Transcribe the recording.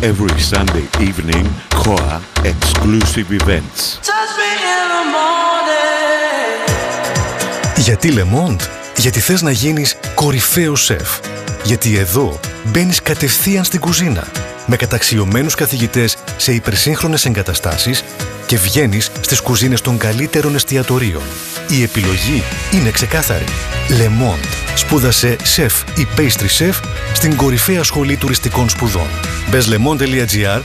Every Sunday evening, Koa exclusive events. Γιατί Le Monde? Γιατί θες να γίνεις κορυφαίος σεφ. Γιατί εδώ μπαίνεις κατευθείαν στην κουζίνα με καταξιωμένους καθηγητές σε υπερσύγχρονες εγκαταστάσεις και βγαίνεις στις κουζίνες των καλύτερων εστιατορίων. Η επιλογή είναι ξεκάθαρη. Le Monde. Σπούδασε σεφ ή pastry chef στην κορυφαία σχολή τουριστικών σπουδών. Μπες lemonde.gr